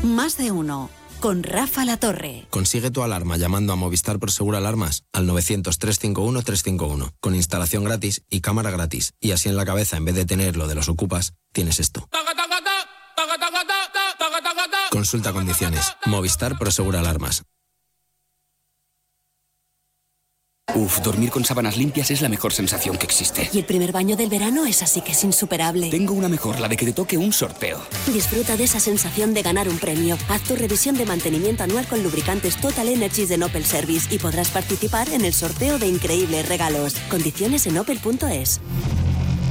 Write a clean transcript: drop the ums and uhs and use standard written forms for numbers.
Más de uno. Con Rafa La Torre. Consigue tu alarma llamando a Movistar Prosegur Alarmas al 900-351-351. Con instalación gratis y cámara gratis. Y así en la cabeza, en vez de tener lo de los ocupas, tienes esto. Consulta condiciones. Movistar Prosegur Alarmas. Dormir con sábanas limpias es la mejor sensación que existe. Y el primer baño del verano es así que es insuperable. Tengo una mejor, la de que te toque un sorteo. Disfruta de esa sensación de ganar un premio. Haz tu revisión de mantenimiento anual con lubricantes Total Energies de Opel Service y podrás participar en el sorteo de increíbles regalos. Condiciones en opel.es.